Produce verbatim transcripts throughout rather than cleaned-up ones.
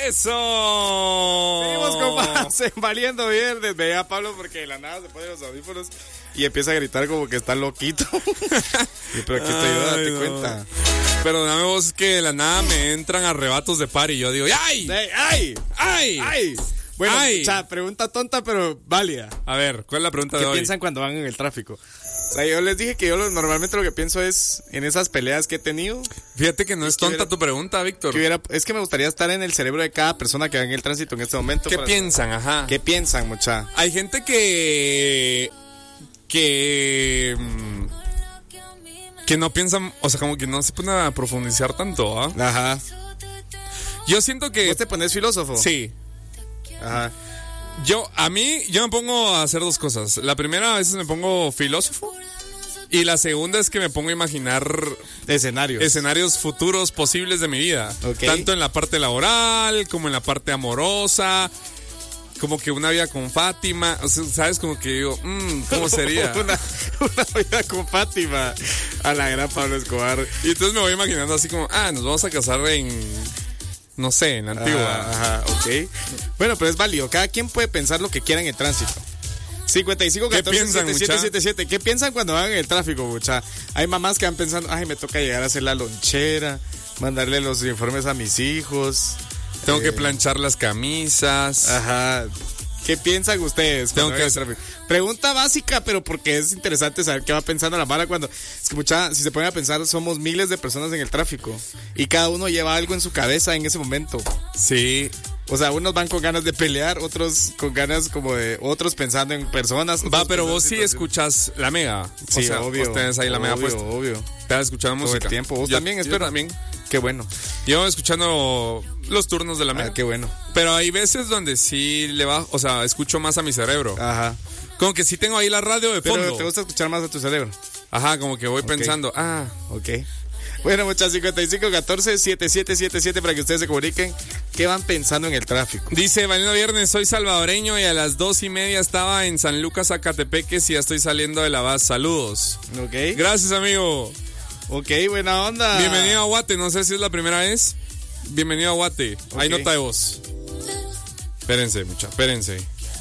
¡Eso! Seguimos con más en Valiendo Viernes. Veía a Pablo porque de la nada se pone los audífonos y empieza a gritar como que está loquito. Y pero que te ayuda, date no. cuenta. Perdóname vos que de la nada me entran arrebatos de par y yo digo, ¡ay! ¡Ay! ¡Ay! ¡Ay! ¡Ay! Bueno, Ay. o sea, pregunta tonta pero válida. A ver, ¿cuál es la pregunta de ¿Qué hoy? piensan cuando van en el tráfico? O sea, yo les dije que yo lo- normalmente lo que pienso es en esas peleas que he tenido. Fíjate que no es que tonta hubiera- tu pregunta, Víctor. Que hubiera, es que me gustaría estar en el cerebro de cada persona que va en el tránsito en este momento. ¿Qué para- piensan? Ajá. ¿Qué piensan, mucha? Hay gente que... que... mm, que no piensan, o sea, como que no se pone a profundizar tanto, ¿ah? Ajá. Yo siento que... ¿Vos te pones filósofo? Sí. Ajá. Yo, a mí, yo me pongo a hacer dos cosas. La primera, a veces me pongo filósofo. Y la segunda es que me pongo a imaginar Escenarios. escenarios futuros posibles de mi vida. Ok. Tanto en la parte laboral, como en la parte amorosa. Como que una vida con Fátima. O sea, ¿sabes? Como que digo, mmm, ¿cómo sería? una, una vida con Fátima. A la gran Pablo Escobar. Y entonces me voy imaginando así como, ah, nos vamos a casar en... no sé, en la antigua. Ajá, ajá, ok. Bueno, pero es válido. Cada quien puede pensar lo que quiera en el tránsito. cincuenta y cinco, catorce, piensan, setenta y siete, mucha? setenta y siete. ¿Qué piensan cuando van en el tráfico, mucha? Hay mamás que van pensando, ay, me toca llegar a hacer la lonchera, mandarle los informes a mis hijos. Tengo Eh, que planchar las camisas. Ajá. ¿Qué piensan ustedes? Tengo cuando que van en el tráfico? Pregunta básica, pero porque es interesante saber qué va pensando la mala cuando... Es que mucha, si se ponen a pensar, somos miles de personas en el tráfico. Y cada uno lleva algo en su cabeza en ese momento. Sí. O sea, unos van con ganas de pelear, otros con ganas como de... Otros pensando en personas. Va, otros pero pensando vos en sí situaciones. escuchas la mega. Sí, o sea, obvio. Vos tenés ahí la mega obvio, puesta. obvio. Estás escuchando Todo música. el tiempo. Vos Yo- también, yo espero. también. Qué bueno. Yo escuchando los turnos de la mega. Ah, qué bueno. Pero hay veces donde sí le va, o sea, escucho más a mi cerebro. Ajá. Como que sí tengo ahí la radio de Pero fondo. te gusta escuchar más a tu cerebro. Ajá, como que voy Ok. pensando, ah, Ok. Bueno, muchas cincuenta y cinco, catorce, setenta y siete setenta y siete para que ustedes se comuniquen. ¿Qué van pensando en el tráfico? dice Valiendo Viernes, soy salvadoreño y a las dos y media estaba en San Lucas, Zacatepeques y ya estoy saliendo de la base. Saludos. Ok. Gracias, amigo. Ok, buena onda. Bienvenido a Guate, no sé si es la primera vez. Bienvenido a Guate. Hay Ok. nota de voz. Espérense, mucha, espérense.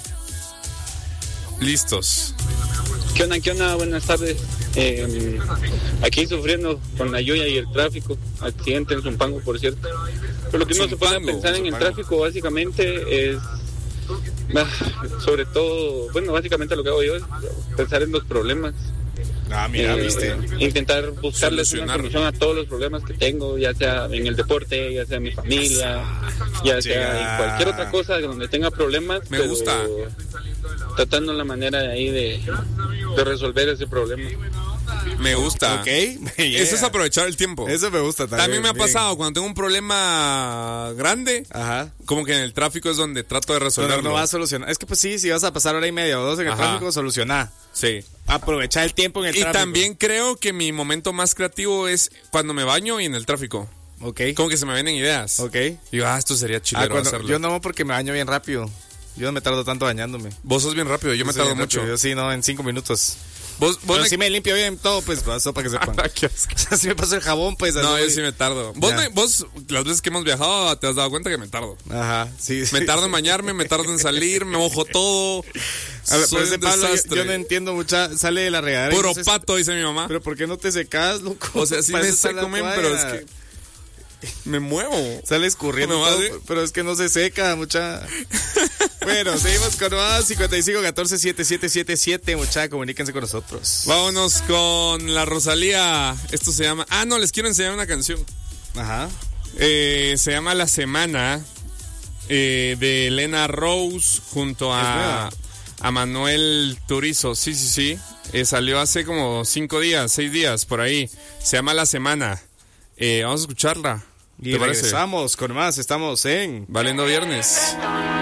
Listos. ¿Qué onda, qué onda? Buenas tardes. Eh, aquí sufriendo con la lluvia y el tráfico. Accidente en Zumpango, por cierto. Pero lo que uno se pone a Zumpango, pensar en el Zumpango. tráfico básicamente es... ah, sobre todo, bueno, básicamente lo que hago yo es pensar en los problemas. Ah, mira, Eh, viste. Intentar buscarles una Solucionar. solución a todos los problemas que tengo, ya sea en el deporte, ya sea en mi familia, ya sea en cualquier otra cosa donde tenga problemas. Me pero gusta. Tratando la manera de ahí de, de resolver ese problema. Me gusta. Ok. Eso es aprovechar el tiempo. Eso me gusta también. También me ha bien. pasado cuando tengo un problema grande, Ajá. como que en el tráfico es donde trato de Pero resolverlo. no va a solucionar. Es que pues sí, si vas a pasar hora y media o dos en el Ajá. tráfico, solucioná. Sí. Aprovechar el tiempo en el Y tráfico. también creo que mi momento más creativo es cuando me baño y en el tráfico. Ok. Como que se me vienen ideas. Ok. Y digo, ah, esto sería Ah, chilero cuando- hacerlo. yo no, porque me baño bien rápido. Yo no me tardo tanto bañándome. Vos sos bien rápido, yo me soy tardo bien mucho. rápido. Yo sí, no, en cinco minutos. Vos, vos Pero me- si me limpio bien todo, pues pasó para que sepan. Qué asco. Si me paso el jabón, pues... No, así yo voy. sí me tardo. Vos, Ya. me- vos, las veces que hemos viajado, te has dado cuenta que me tardo. Ajá, sí. Me sí. tardo en bañarme, me tardo en salir, me mojo todo. A ver, Soy pero ese un Pablo, yo, desastre. yo no entiendo mucha... Sale de la regadera. y Puro no se- pato, dice mi mamá. Pero ¿por qué no te secas, loco? O sea, sí Para me eso está seco, la men, toalla. pero es que me muevo. Sale escurriendo ¿Cómo me va, todo, sí? pero es que no se seca, mucha. Bueno, seguimos con más cincuenta y cinco, catorce, setenta y siete setenta y siete, mucha, comuníquense con nosotros. Vámonos con la Rosalía. Esto se llama... Ah, no, les quiero enseñar una canción. Ajá. Eh, se llama La Semana, eh, de Elena Rose junto ¿Es a, nueva? a Manuel Turizo. Sí, sí, sí. Eh, salió hace como cinco días, seis días, por ahí. Se llama La Semana. Eh, vamos a escucharla. Y ¿Te parece? regresamos con más, estamos en... Valiendo Viernes.